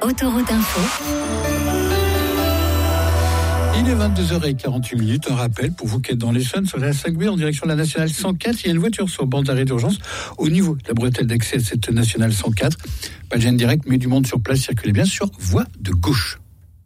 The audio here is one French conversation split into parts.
Autoroute Info. Il est 22h48. Un rappel pour vous qui êtes dans l'Essonne sur la 5B en direction de la nationale 104. Il y a une voiture sur bord d'arrêt d'urgence au niveau de la bretelle d'accès à cette nationale 104. Pas de gêne directe, mais du monde sur place. Circulez bien sur voie de gauche.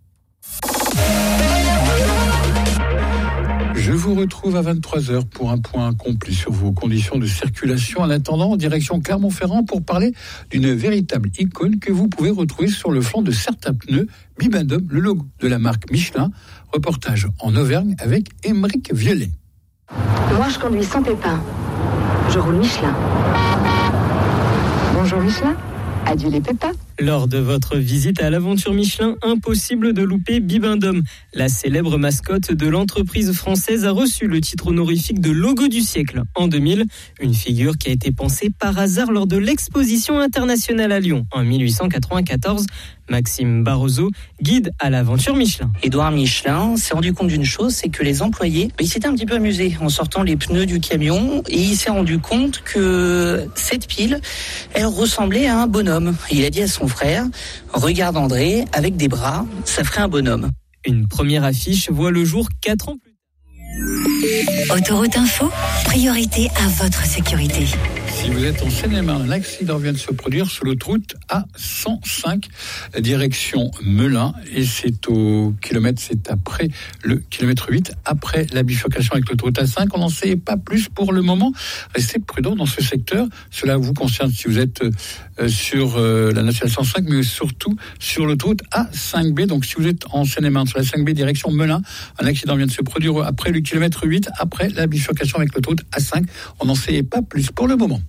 Je vous retrouve à 23h pour un point complet sur vos conditions de circulation. En attendant, en direction Clermont-Ferrand pour parler d'une véritable icône que vous pouvez retrouver sur le flanc de certains pneus. Bibendum, le logo de la marque Michelin. Reportage en Auvergne avec Émeric Violet. Moi, je conduis sans pépin. Je roule Michelin. Bonjour Michelin. Adieu les pépins. Lors de votre visite à l'aventure Michelin, impossible de louper Bibendum. La célèbre mascotte de l'entreprise française a reçu le titre honorifique de logo du siècle en 2000. Une figure qui a été pensée par hasard lors de l'exposition internationale à Lyon en 1894. Maxime Barroso, guide à l'aventure Michelin. Édouard Michelin s'est rendu compte d'une chose, c'est que les employés, ils s'étaient un petit peu amusés en sortant les pneus du camion et il s'est rendu compte que cette pile, elle ressemblait à un bonhomme. Il a dit à son frère, regarde André, avec des bras, ça ferait un bonhomme. Une première affiche voit le jour 4 ans plus tard. Autoroute Info, priorité à votre sécurité. Si vous êtes en Seine-et-Marne, un accident vient de se produire sur l'autoroute A105, direction Melun, et c'est au kilomètre, c'est après le kilomètre 8, après la bifurcation avec l'autoroute A5. On n'en sait pas plus pour le moment. Restez prudents dans ce secteur. Cela vous concerne si vous êtes sur la nationale 105, mais surtout sur l'autoroute A5B. Donc si vous êtes en Seine-et-Marne, sur la 5B, direction Melun, un accident vient de se produire après le kilomètre 8, après la bifurcation avec l'autoroute A5. On n'en sait pas plus pour le moment.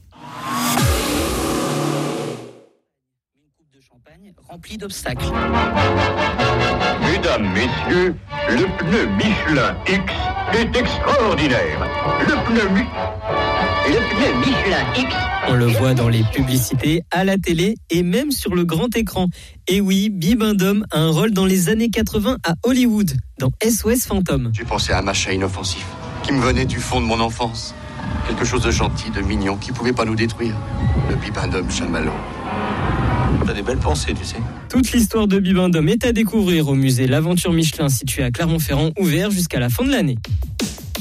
Une coupe de champagne remplie d'obstacles. Mesdames, messieurs, le pneu Michelin X est extraordinaire. Le pneu Michelin X. On le voit dans les publicités, à la télé et même sur le grand écran. Et oui, Bibendum a un rôle dans les années 80 à Hollywood, dans SOS Fantôme. J'ai pensé à un machin inoffensif qui me venait du fond de mon enfance. Quelque chose de gentil, de mignon, qui pouvait pas nous détruire. Le Bibendum Chamallow. T'as des belles pensées, tu sais. Toute l'histoire de Bibendum est à découvrir au musée L'Aventure Michelin situé à Clermont-Ferrand, ouvert jusqu'à la fin de l'année.